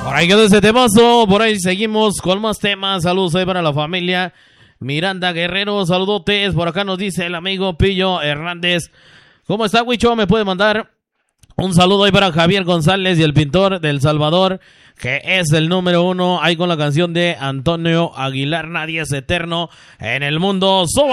Por ahí quedó ese temazo, por ahí seguimos con más temas. Saludos ahí para la familia Miranda Guerrero, saludotes. Por acá nos dice el amigo Pillo Hernández. ¿Cómo está, Huicho? Me puede mandar un saludo ahí para Javier González y el pintor del Salvador, que es el número 1 ahí con la canción de Antonio Aguilar, Nadie es eterno en el mundo.